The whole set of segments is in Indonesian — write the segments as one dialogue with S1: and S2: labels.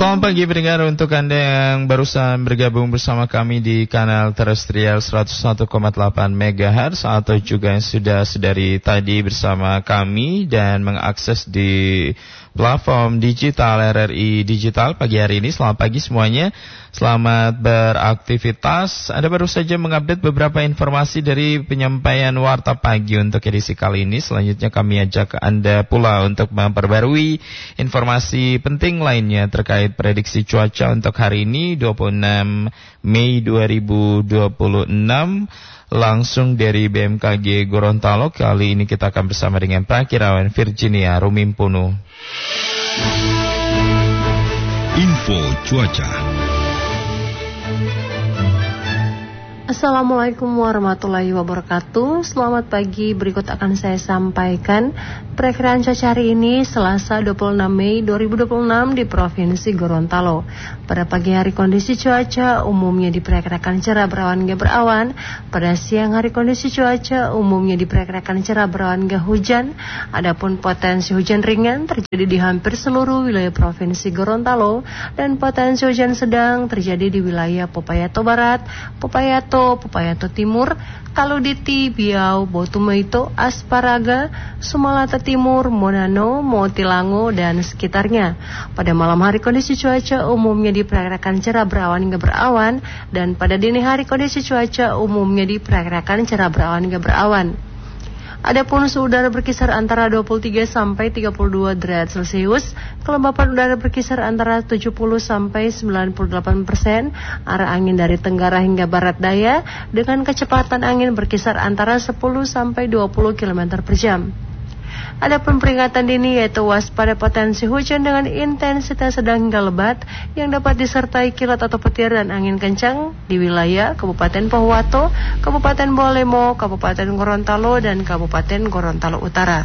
S1: Selamat pagi pendengar, untuk Anda yang barusan bergabung bersama kami di kanal terestrial 101,8 MHz atau juga yang sudah sedari tadi bersama kami dan mengakses di platform digital RRI Digital pagi hari ini. Selamat pagi semuanya, selamat beraktivitas. Anda baru saja mengupdate beberapa informasi dari penyampaian Warta Pagi untuk edisi kali ini. Selanjutnya kami ajak Anda pula untuk memperbarui informasi penting lainnya terkait prediksi cuaca untuk hari ini 26 Mei 2026 langsung dari BMKG Gorontalo. Kali ini kita akan bersama dengan Prakirawan Virginia Rumimpuno.
S2: Info cuaca.
S3: Assalamualaikum warahmatullahi wabarakatuh. Selamat pagi, berikut akan saya sampaikan perakiraan cuaca hari ini Selasa 26 Mei 2026 di Provinsi Gorontalo. Pada pagi hari kondisi cuaca umumnya diperkirakan cerah berawan hingga berawan. Pada siang hari kondisi cuaca umumnya diperkirakan cerah berawan hingga hujan. Adapun potensi hujan ringan terjadi di hampir seluruh wilayah Provinsi Gorontalo dan potensi hujan sedang terjadi di wilayah Popayato Barat, Popayato Timur, Kaluditi, Biau, Botumeito, Asparaga, Sumalata Timur, Monano, Motilango, dan sekitarnya. Pada malam hari kondisi cuaca umumnya diperkirakan cerah berawan hingga berawan, dan pada dini hari kondisi cuaca umumnya diperkirakan cerah berawan hingga berawan. Adapun suhu udara berkisar antara 23 sampai 32 derajat Celcius, kelembapan udara berkisar antara 70 sampai 98%, arah angin dari tenggara hingga barat daya dengan kecepatan angin berkisar antara 10 sampai 20 km per jam. Adapun peringatan dini yaitu waspada potensi hujan dengan intensitas sedang hingga lebat yang dapat disertai kilat atau petir dan angin kencang di wilayah Kabupaten Pohuwato, Kabupaten Bolemo, Kabupaten Gorontalo, dan Kabupaten Gorontalo Utara.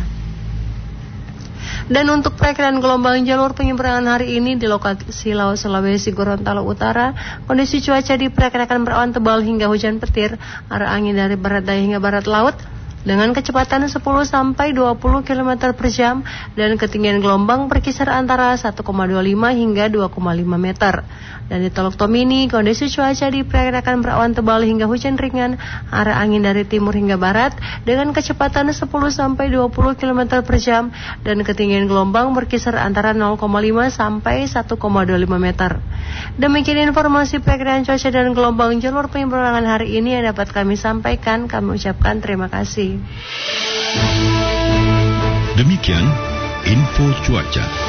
S3: Dan untuk perakiraan gelombang jalur penyeberangan hari ini di lokasi Laut Sulawesi Gorontalo Utara, kondisi cuaca diperkirakan berawan tebal hingga hujan petir, arah angin dari barat daya hingga barat laut dengan kecepatan 10 sampai 20 km per jam dan ketinggian gelombang berkisar antara 1,25 hingga 2,5 meter. Dan di Teluk Tomini, kondisi cuaca diperkirakan berawan tebal hingga hujan ringan, arah angin dari timur hingga barat dengan kecepatan 10 sampai 20 km per jam dan ketinggian gelombang berkisar antara 0,5 sampai 1,25 meter. Demikian informasi perakiraan cuaca dan gelombang jalur penyeberangan hari ini yang dapat kami sampaikan. Kami ucapkan terima kasih.
S2: Demikian info cuaca.